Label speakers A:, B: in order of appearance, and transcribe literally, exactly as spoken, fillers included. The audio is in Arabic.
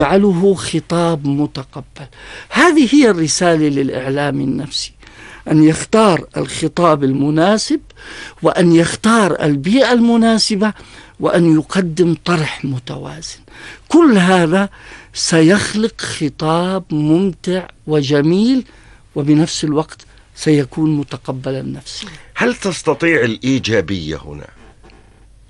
A: يجعله خطاب متقبل. هذه هي الرسالة للإعلام النفسي، أن يختار الخطاب المناسب، وأن يختار البيئة المناسبة، وأن يقدم طرح متوازن. كل هذا سيخلق خطاب ممتع وجميل، وبنفس الوقت سيكون متقبلا نفسيا.
B: هل تستطيع الإيجابية هنا